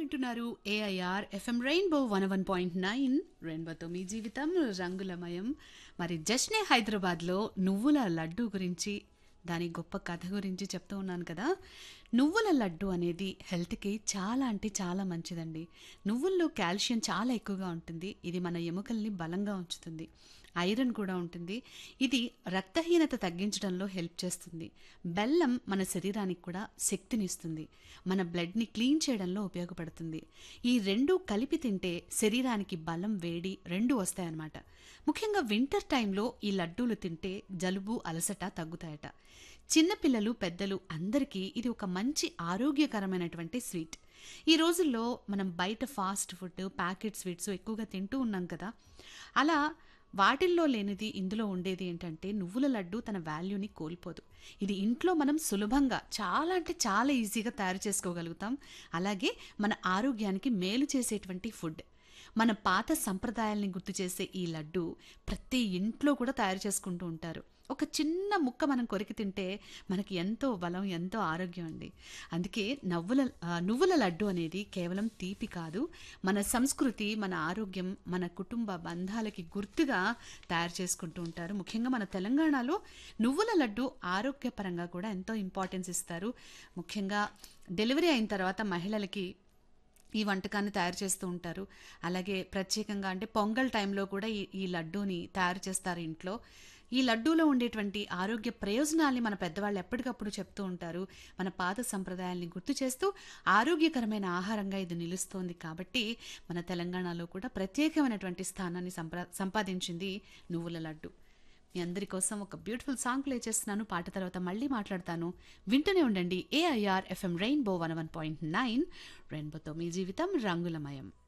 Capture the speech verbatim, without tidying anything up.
వింటున్నారు AIR FM rainbow one one point nine రెయిన్బోతో మీ జీవితం రంగులమయం. మరి జశ్నే హైదరాబాద్లో నువ్వుల లడ్డు గురించి దాని గొప్ప కథ గురించి చెప్తూ ఉన్నాను కదా. నువ్వుల లడ్డు అనేది హెల్త్కి చాలా అంటే చాలా మంచిదండి. నువ్వుల్లో కాల్షియం చాలా ఎక్కువగా ఉంటుంది. ఇది మన ఎముకల్ని బలంగా ఉంచుతుంది. ఐరన్ కూడా ఉంటుంది. ఇది రక్తహీనత తగ్గించడంలో హెల్ప్ చేస్తుంది. బెల్లం మన శరీరానికి కూడా శక్తినిస్తుంది. మన బ్లడ్ని క్లీన్ చేయడంలో ఉపయోగపడుతుంది. ఈ రెండు కలిపి తింటే శరీరానికి బలం వేడి రెండు వస్తాయన్నమాట. ముఖ్యంగా వింటర్ టైంలో ఈ లడ్డూలు తింటే జలుబు అలసట తగ్గుతాయట. చిన్నపిల్లలు పెద్దలు అందరికీ ఇది ఒక మంచి ఆరోగ్యకరమైనటువంటి స్వీట్. ఈ రోజుల్లో మనం బయట ఫాస్ట్ ఫుడ్ ప్యాకెట్ స్వీట్స్ ఎక్కువగా తింటూ ఉన్నాం కదా. అలా వాటిల్లో లేనిది ఇందులో ఉండేది ఏంటంటే నువ్వుల లడ్డు తన వాల్యూని కోల్పోదు. ఇది ఇంట్లో మనం సులభంగా చాలా అంటే చాలా ఈజీగా తయారు చేసుకోగలుగుతాం. అలాగే మన ఆరోగ్యానికి మేలు చేసేటువంటి ఫుడ్. మన పాత సంప్రదాయాల్ని గుర్తు చేసే ఈ లడ్డు ప్రతి ఇంట్లో కూడా తయారు చేసుకుంటూ ఉంటారు. ఒక చిన్న ముక్క మనం కొరికి తింటే మనకి ఎంతో బలం, ఎంతో ఆరోగ్యం అండి. అందుకే నవ్వుల నువ్వుల లడ్డు అనేది కేవలం తీపి కాదు, మన సంస్కృతి, మన ఆరోగ్యం, మన కుటుంబ బంధాలకి గుర్తుగా తయారు చేసుకుంటూ ఉంటారు. ముఖ్యంగా మన తెలంగాణలో నువ్వుల లడ్డు ఆరోగ్యపరంగా కూడా ఎంతో ఇంపార్టెన్స్ ఇస్తారు. ముఖ్యంగా డెలివరీ అయిన తర్వాత మహిళలకి ఈ వంటకాన్ని తయారు చేస్తూ ఉంటారు. అలాగే ప్రత్యేకంగా అంటే పొంగల్ టైంలో కూడా ఈ ఈ లడ్డూని తయారు చేస్తారు ఇంట్లో. ఈ లడ్డూలో ఉండేటువంటి ఆరోగ్య ప్రయోజనాల్ని మన పెద్దవాళ్ళు ఎప్పటికప్పుడు చెప్తూ ఉంటారు. మన పాత సంప్రదాయాల్ని గుర్తు చేస్తూ ఆరోగ్యకరమైన ఆహారంగా ఇది నిలుస్తోంది. కాబట్టి మన తెలంగాణలో కూడా ప్రత్యేకమైనటువంటి స్థానాన్ని సంప్రా సంపాదించింది నువ్వుల లడ్డు. మీ అందరి కోసం ఒక బ్యూటిఫుల్ సాంగ్ ప్లే చేస్తున్నాను. పాట తర్వాత మళ్ళీ మాట్లాడతాను. వింటూనే ఉండండి AIR FM rainbow one one point nine రెయిన్బోతో మీ జీవితం రంగులమయం.